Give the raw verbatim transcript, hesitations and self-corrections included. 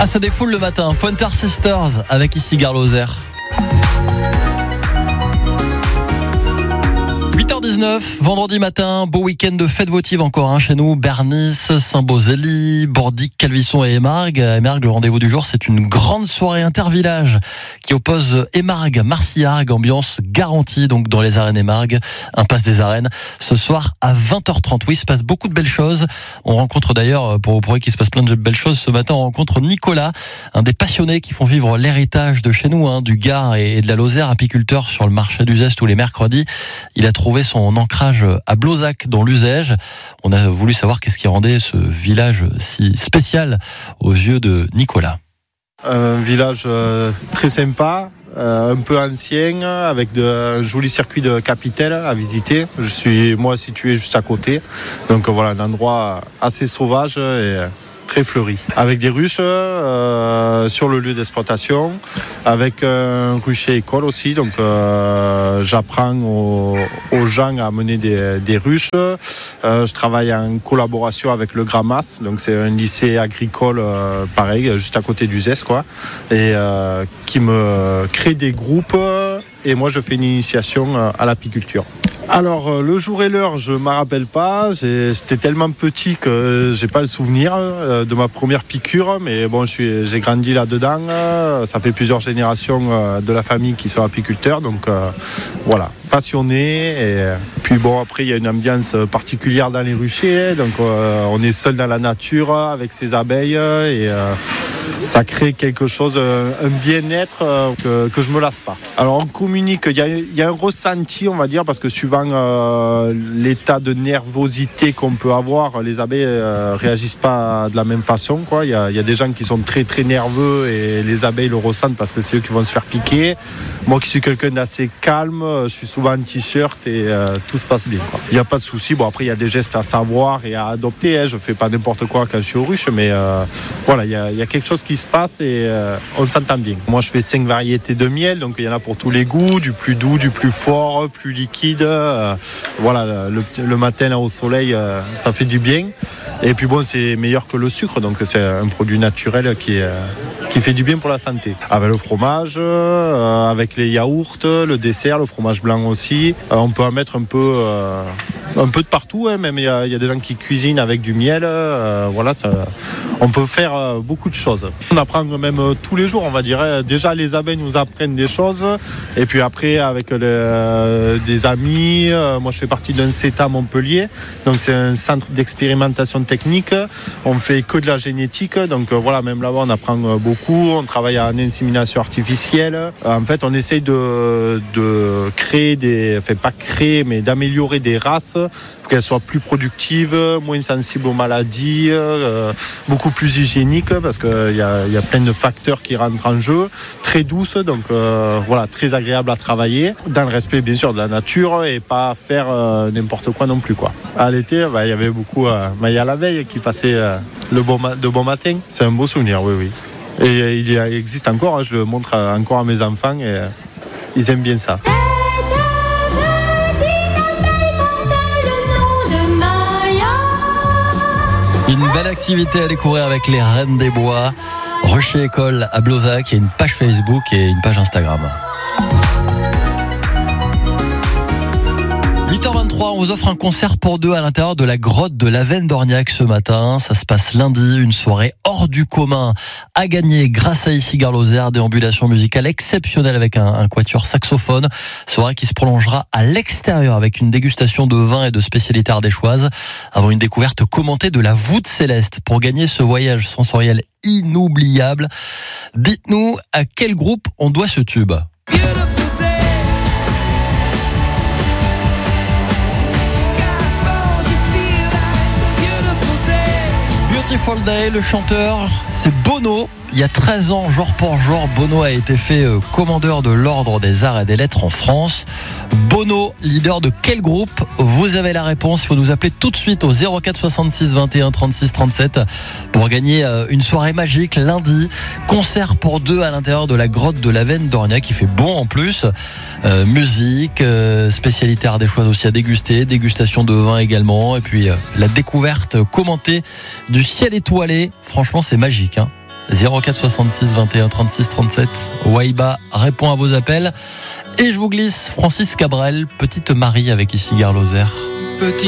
Ah, ça défoule le matin. Pointer Sisters avec ici Garloser. huit heures dix-neuf, vendredi matin, beau week-end de fête votive encore hein, chez nous. Bernice, Saint-Beauzély, Bordic, Calvisson et Émargues. Émargues, le rendez-vous du jour, c'est une grande soirée intervillage qui oppose Émargues, Marcillargues, ambiance garantie donc dans les arènes Émargues, impasse des arènes. Ce soir à vingt heures trente, oui, il se passe beaucoup de belles choses. On rencontre d'ailleurs, pour vous prouver qu'il se passe plein de belles choses, ce matin on rencontre Nicolas, un des passionnés qui font vivre l'héritage de chez nous, hein, du Gard et de la Lozère, apiculteur sur le marché d'Uzès tous les mercredis. Il a trouvé son ancrage à Blozac dans l'Uzège. On a voulu savoir qu'est-ce qui rendait ce village si spécial aux yeux de Nicolas. Un village euh, très sympa, euh, un peu ancien, avec de, un joli circuit de Capitelle à visiter. Je suis moi situé juste à côté, donc voilà, un endroit assez sauvage et très fleuri, avec des ruches euh, sur le lieu d'exploitation, avec un rucher école aussi, donc euh, j'apprends aux, aux gens à mener des, des ruches. Euh, je travaille en collaboration avec le Gramas, donc c'est un lycée agricole euh, pareil, juste à côté d'Uzès, quoi, et euh, qui me crée des groupes, et moi je fais une initiation à l'apiculture. Alors le jour et l'heure, je ne m'en rappelle pas. J'ai, j'étais tellement petit que j'ai pas le souvenir euh, de ma première piqûre, mais bon, je suis, j'ai grandi là-dedans. Euh, ça fait plusieurs générations euh, de la famille qui sont apiculteurs, donc euh, voilà, passionné. Et puis bon, après il y a une ambiance particulière dans les ruchers, donc euh, on est seul dans la nature avec ses abeilles et euh, ça crée quelque chose, un bien-être euh, que, que je me lasse pas. Alors on communique, il y a, il y a un ressenti, on va dire, parce que suivant euh, l'état de nervosité qu'on peut avoir, les abeilles euh, réagissent pas de la même façon, quoi. Il y a, il y a des gens qui sont très très nerveux et les abeilles le ressentent parce que c'est eux qui vont se faire piquer. Moi qui suis quelqu'un d'assez calme, je suis souvent en t-shirt et euh, tout se passe bien, quoi. Il n'y a pas de souci. Bon, après il y a des gestes à savoir et à adopter, hein. Je fais pas n'importe quoi quand je suis aux ruches, mais euh, voilà, il y, a, il y a quelque chose qui se passe et euh, on s'entend bien. Moi je fais cinq variétés de miel, donc il y en a pour tous les goûts, du plus doux, du plus fort, plus liquide. Euh, voilà, le, le matin là, au soleil, euh, ça fait du bien. Et puis bon, c'est meilleur que le sucre, donc c'est un produit naturel qui, euh, qui fait du bien pour la santé. Avec le fromage, euh, avec les yaourts, le dessert, le fromage blanc aussi. Euh, on peut en mettre un peu, euh, un peu de partout, hein, même il y, a, il y a des gens qui cuisinent avec du miel. Euh, voilà, ça, on peut faire euh, beaucoup de choses. On apprend même euh, tous les jours, on va dire. Hein. Déjà, les abeilles nous apprennent des choses. Et puis après, avec les, euh, des amis, euh, moi je fais partie d'un C E T A Montpellier. Donc c'est un centre d'expérimentation technique. On fait que de la génétique. Donc euh, voilà, même là-bas, on apprend euh, beaucoup. On travaille en insémination artificielle. Euh, en fait, on essaye de, de créer des... Enfin, pas créer, mais d'améliorer des races pour qu'elles soient plus productives, moins sensibles aux maladies, euh, beaucoup plus hygiéniques, parce qu'il euh, y, a, y a plein de facteurs qui rentrent en jeu, très douces, donc euh, voilà, très agréable à travailler, dans le respect bien sûr de la nature et pas faire euh, n'importe quoi non plus, quoi. À l'été, il bah, y avait beaucoup euh, Maya la veille qui passait euh, le bon ma- de bon matin, c'est un beau souvenir, oui, oui. Et euh, il existe encore, hein, je le montre encore à mes enfants et euh, ils aiment bien ça. Une belle activité à découvrir avec les Reines des Bois, Rucher École à Blozac. Il y a une page Facebook et une page Instagram. huit heures vingt-trois, on vous offre un concert pour deux à l'intérieur de la grotte de Lavenne d'Orniac ce matin. Ça se passe lundi, une soirée hors du commun à gagner grâce à ici Garloser, déambulation musicale exceptionnelle avec un, un quatuor saxophone. Soirée qui se prolongera à l'extérieur avec une dégustation de vin et de spécialités ardéchoises avant une découverte commentée de la voûte céleste. Pour gagner ce voyage sensoriel inoubliable, dites-nous à quel groupe on doit ce tube. Beautiful Day, le chanteur, c'est Bono. Il y a treize ans, jour pour jour, Bono a été fait commandeur de l'Ordre des Arts et des Lettres en France. Bono, leader de quel groupe? Vous avez la réponse. Il faut nous appeler tout de suite au zéro quatre soixante-six vingt et un trente-six trente-sept pour gagner une soirée magique lundi. Concert pour deux à l'intérieur de la grotte de Lavenne d'Orniac qui fait bon en plus. Euh, musique, euh, spécialité ardéchoise aussi à déguster, dégustation de vin également. Et puis euh, la découverte commentée du ciel étoilé. Franchement, c'est magique, hein. zéro quatre soixante-six vingt et un trente-six trente-sept. Waiba répond à vos appels. Et je vous glisse Francis Cabrel, Petite Marie avec ici Gare Lozère. Petit